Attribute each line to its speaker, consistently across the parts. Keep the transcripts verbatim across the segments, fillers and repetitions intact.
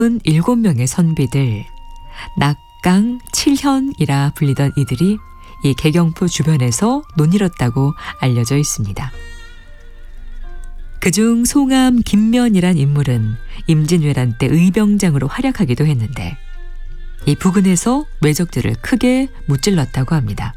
Speaker 1: 일곱 명의 선비들, 낙강 칠현이라 불리던 이들이 이 개경포 주변에서 논일었다고 알려져 있습니다. 그중 송암 김면이란 인물은 임진왜란 때 의병장으로 활약하기도 했는데 이 부근에서 왜적들을 크게 무찔렀다고 합니다.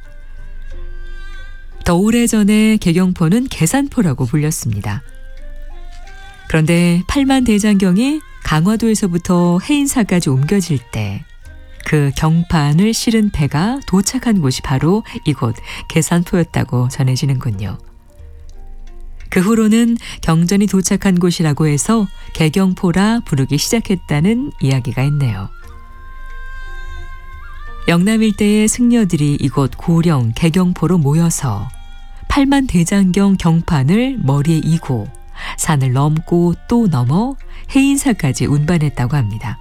Speaker 1: 더 오래전에 개경포는 계산포라고 불렸습니다. 그런데 팔만대장경이 강화도에서부터 해인사까지 옮겨질 때 그 경판을 실은 배가 도착한 곳이 바로 이곳 계산포였다고 전해지는군요. 그 후로는 경전이 도착한 곳이라고 해서 개경포라 부르기 시작했다는 이야기가 있네요. 영남 일대의 승려들이 이곳 고령 개경포로 모여서 팔만대장경 경판을 머리에 이고 산을 넘고 또 넘어 해인사까지 운반했다고 합니다.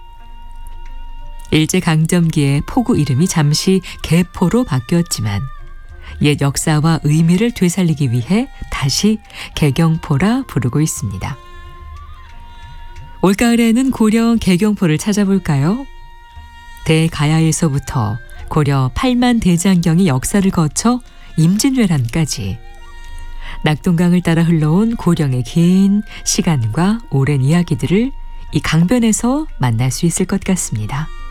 Speaker 1: 일제강점기에 포구 이름이 잠시 개포로 바뀌었지만 옛 역사와 의미를 되살리기 위해 다시 개경포라 부르고 있습니다. 올가을에는 고려 개경포를 찾아볼까요? 대가야에서부터 고려 팔만대장경의 역사를 거쳐 임진왜란까지 낙동강을 따라 흘러온 고령의 긴 시간과 오랜 이야기들을 이 강변에서 만날 수 있을 것 같습니다.